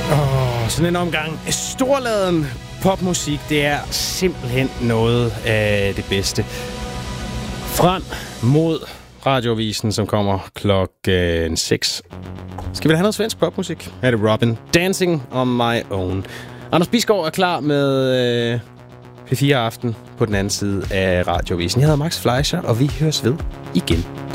Sådan en omgang storladen popmusik, det er simpelthen noget af det bedste. Frem mod Radioavisen, som kommer klokken 6. Skal vi da have noget svensk popmusik? Her er det Robin. Dancing on my own. Anders Bisgaard er klar med P4 Aften på den anden side af Radioavisen. Jeg hedder Max Fleischer, og vi høres ved igen